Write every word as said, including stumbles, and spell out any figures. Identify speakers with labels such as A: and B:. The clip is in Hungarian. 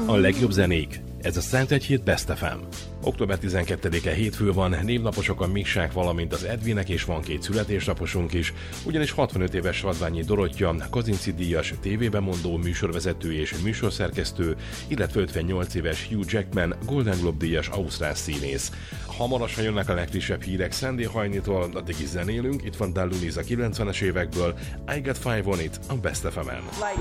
A: A legjobb zenék. Ez a Szent Hét Best ef em. október tizenkettedike hétfő van, névnaposok a Miksák, valamint az Edvinek, és van két születésnaposunk is, ugyanis hatvanöt éves Vadványi Dorottya, Kazinczy díjas tévébemondó, műsorvezető és műsorszerkesztő, illetve ötvennyolc éves Hugh Jackman, Golden Globe díjas ausztrál színész. Hamarosan jönnek a legfrissebb hírek Sandy Hajnitól, addig is zenélünk, itt van Dalluniz a kilencvenes évekből, I Got Five on It a Best ef em-en.